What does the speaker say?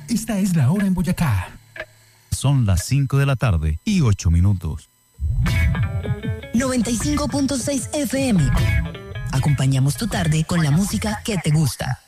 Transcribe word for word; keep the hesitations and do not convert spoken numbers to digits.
Esta es la hora en Boyacá. Son las cinco de la tarde y ocho minutos. noventa y cinco punto seis F M. Acompañamos tu tarde con la música que te gusta.